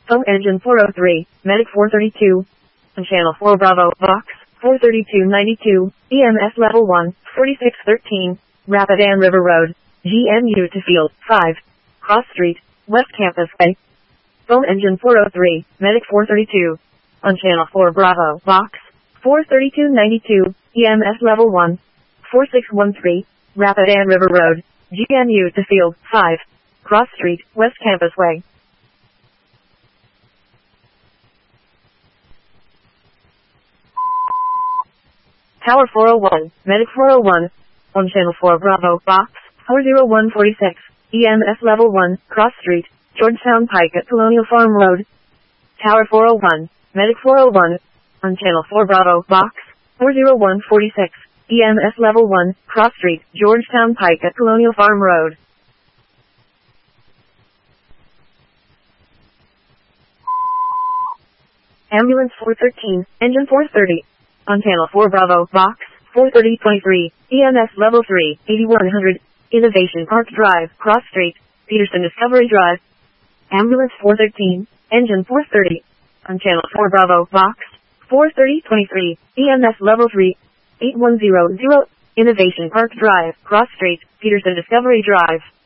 Phone engine 403, Medic 432. On channel 4 Bravo, Vox 43292, EMS level 1, 4613, Rapidan River Road, GMU to Field 5, Cross Street, West Campus Way. Phone engine 403, Medic 432. On channel 4 Bravo, Vox 43292, EMS level 1, 4613, Rapidan River Road, GMU to Field 5, Cross Street, West Campus Way. Tower 401, Medic 401. On channel 4 Bravo, Vox 40146, EMS level 1, Cross Street, Georgetown Pike at Colonial Farm Road. Tower 401, Medic 401. On channel 4 Bravo, Vox 40146, EMS level 1, Cross Street, Georgetown Pike at Colonial Farm Road. Ambulance 413, engine 430. On channel 4 Bravo, Vox 43023, EMS level 3, 8100, Innovation Park Drive, Cross Street, Peterson Discovery Drive. Ambulance 413, engine 430. On channel 4 Bravo, Vox 43023, EMS level 3, 8100, Innovation Park Drive, Cross Street, Peterson Discovery Drive.